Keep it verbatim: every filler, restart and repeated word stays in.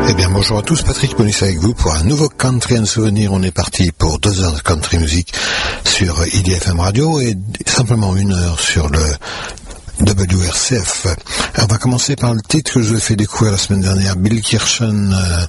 Eh bien bonjour à tous, Patrick Bonus avec vous pour un nouveau Country and Souvenir. On est parti pour deux heures de country music sur I D F M Radio et simplement une heure sur le W R C F. On va commencer par le titre que je vous ai fait découvrir la semaine dernière, Bill Kirchen, euh,